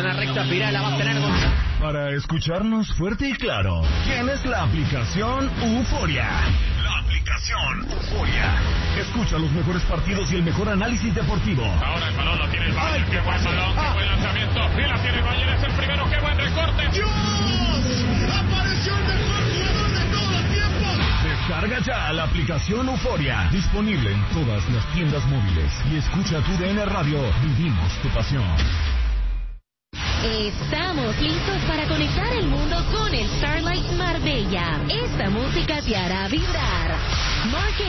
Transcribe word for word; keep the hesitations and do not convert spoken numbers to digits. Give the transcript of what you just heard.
zona recta final la va a tener. Para escucharnos fuerte y claro, tienes la aplicación Euforia. La aplicación Euforia. Escucha los mejores partidos y el mejor análisis deportivo. Ahora el balón lo tiene el Bayern. Qué buen balón, qué buen lanzamiento. Y la tiene el Bayern, es el primero. Qué buen recorte. ¡Dios! ¡Apareció el mejor jugador de todos los tiempos! Descarga ya la aplicación Euforia. Disponible en todas las tiendas móviles. Y escucha tu D N Radio. Vivimos tu pasión. Estamos listos para conectar el mundo con el Starlight Marbella. Esta música te hará vibrar. Marque